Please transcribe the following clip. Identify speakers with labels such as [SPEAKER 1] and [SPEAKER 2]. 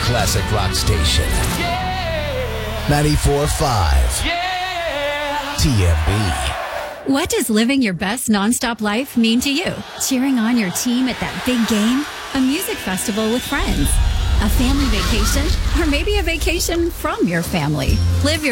[SPEAKER 1] classic rock station. 94.5 TMB.
[SPEAKER 2] What does living your best nonstop life mean to you? Cheering on your team at that big game? A music festival with friends? A family vacation? Or maybe a vacation from your family? Live your